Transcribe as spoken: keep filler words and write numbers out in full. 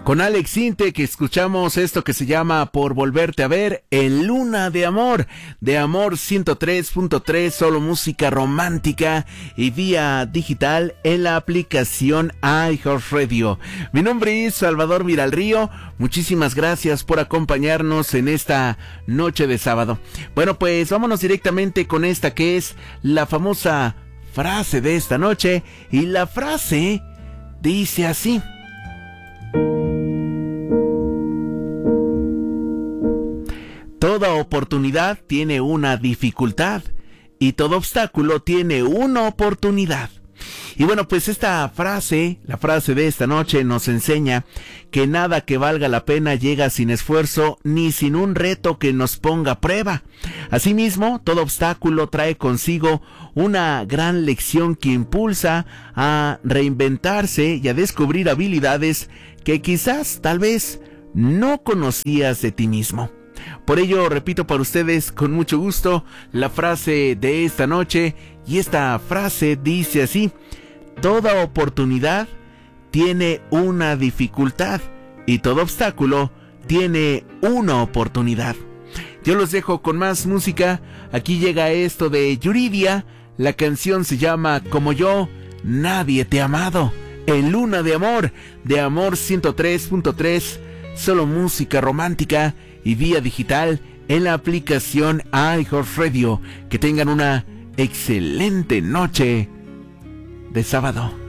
Con Alex Intec que escuchamos esto que se llama Por Volverte a Ver en Luna de Amor, de Amor ciento tres punto tres, solo música romántica y vía digital en la aplicación iHeartRadio. Mi nombre es Salvador Miralrío, muchísimas gracias por acompañarnos en esta noche de sábado. Bueno, pues vámonos directamente con esta que es la famosa frase de esta noche, y la frase dice así: toda oportunidad tiene una dificultad y todo obstáculo tiene una oportunidad. Y bueno, pues esta frase, la frase de esta noche, nos enseña que nada que valga la pena llega sin esfuerzo ni sin un reto que nos ponga a prueba. Asimismo, todo obstáculo trae consigo una gran lección que impulsa a reinventarse y a descubrir habilidades que quizás, tal vez, no conocías de ti mismo. Por ello, repito para ustedes con mucho gusto la frase de esta noche, y esta frase dice así: toda oportunidad tiene una dificultad y todo obstáculo tiene una oportunidad. Yo los dejo con más música. Aquí llega esto de Yuridia. La canción se llama Como Yo, Nadie Te ha Amado, en Luna de Amor, de Amor ciento tres punto tres, solo música romántica y vía digital en la aplicación iHeartRadio. Que tengan una excelente noche de sábado.